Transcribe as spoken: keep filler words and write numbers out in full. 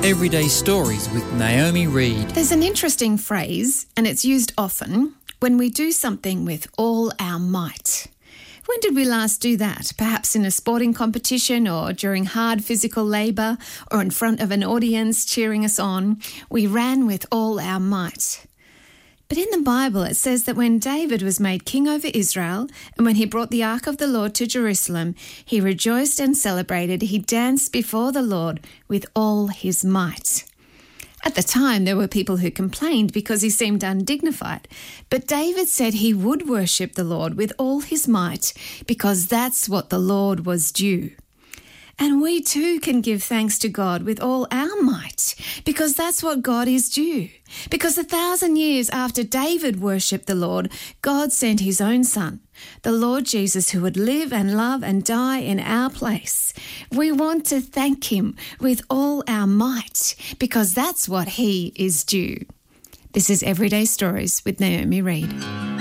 Everyday Stories with Naomi Reed. There's an interesting phrase, and it's used often, when we do something with all our might. When did we last do that? Perhaps in a sporting competition or during hard physical labour or in front of an audience cheering us on. We ran with all our might. But in the Bible it says that when David was made king over Israel and when he brought the ark of the Lord to Jerusalem, he rejoiced and celebrated. He danced before the Lord with all his might. At the time, there were people who complained because he seemed undignified. But David said he would worship the Lord with all his might because that's what the Lord was due. And we too can give thanks to God with all our might because that's what God is due. Because a thousand years after David worshipped the Lord, God sent his own son, the Lord Jesus, who would live and love and die in our place. We want to thank him with all our might because that's what he is due. This is Everyday Stories with Naomi Reed.